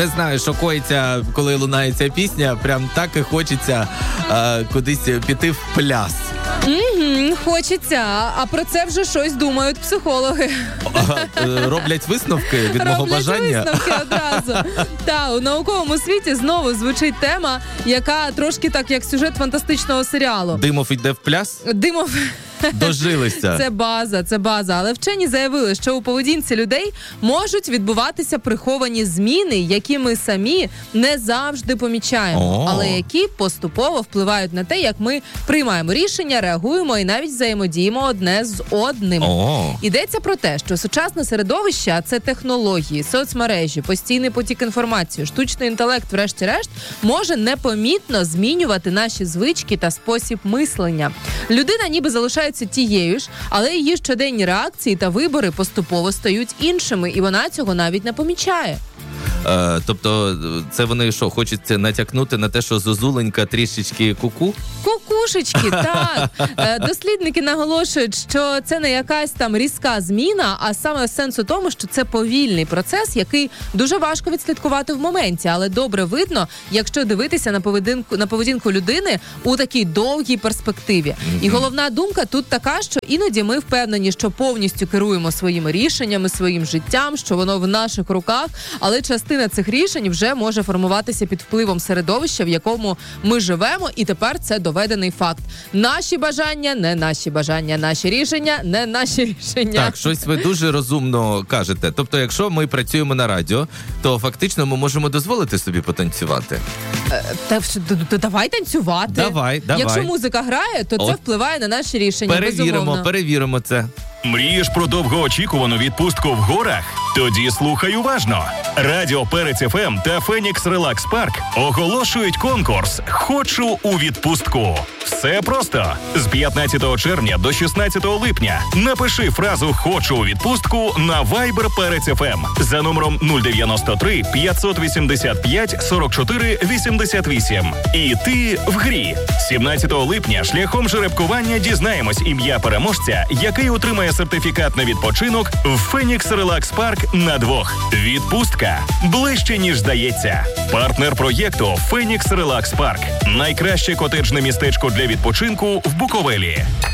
не знаю, що коїться, коли лунає ця пісня, прям так і хочеться кудись піти в пляс. Хочеться, а про це вже щось думають психологи. Роблять висновки від мого бажання? Роблять висновки одразу. Так, у науковому світі знову звучить тема, яка трошки так, як сюжет фантастичного серіалу. Димов йде в пляс? Димов... Дожилися. Це база. Але вчені заявили, що у поведінці людей можуть відбуватися приховані зміни, які ми самі не завжди помічаємо, але які поступово впливають на те, як ми приймаємо рішення, реагуємо і навіть взаємодіємо одне з одним. Йдеться про те, що сучасне середовище, а це технології, соцмережі, постійний потік інформації, штучний інтелект, врешті-решт, може непомітно змінювати наші звички та спосіб мислення. Людина ніби залишається тією ж, але її щоденні реакції та вибори поступово стають іншими, і вона цього навіть не помічає. Тобто, це вони що, хочуть натякнути на те, що Зозуленька трішечки куку? Кукушечки, так. Дослідники наголошують, що це не якась там різка зміна, а саме сенс у тому, що це повільний процес, який дуже важко відслідкувати в моменті, але добре видно, якщо дивитися на поведінку людини у такій довгій перспективі. І головна думка тут така, що іноді ми впевнені, що повністю керуємо своїми рішеннями, своїм життям, що воно в наших руках, але частина цих рішень вже може формуватися під впливом середовища, в якому ми живемо, і тепер це доведений факт. Наші бажання – не наші бажання, наші рішення – не наші рішення. Так, щось ви дуже розумно кажете. Тобто, якщо ми працюємо на радіо, то фактично ми можемо дозволити собі потанцювати. Давай танцювати. Давай. Якщо музика грає, то це впливає на наші рішення. Перевіримо це. Мрієш про довгоочікувану відпустку в горах? Тоді слухай уважно. Радіо Перець ФМ та Фенікс Релакс Парк оголошують конкурс «Хочу у відпустку». Все просто. З 15 червня до 16 липня напиши фразу «Хочу у відпустку» на Viber Перець ФМ за номером 093 585 44 88. І ти в грі. 17 липня шляхом жеребкування дізнаємось ім'я переможця, який отримає сертифікат на відпочинок в Фенікс Релакс Парк на двох. Відпустка ближче, ніж здається. Партнер проєкту Фенікс Релакс Парк. Найкраще котеджне містечко для відпочинку в Буковелі.